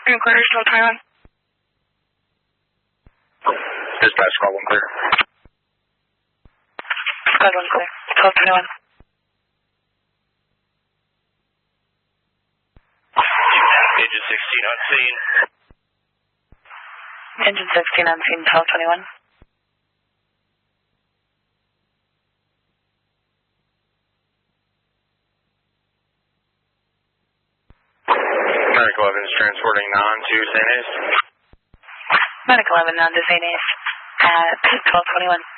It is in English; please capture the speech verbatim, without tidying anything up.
Green Quarters, twelve twenty-one. Dispatch, squad one clear. Squad one clear, twelve twenty-one. Engine sixteen on scene. Engine sixteen on scene, twelve twenty-one. Medic eleven is transporting non to Saint Ace. Medic eleven on to Saint Ace at twelve twenty-one.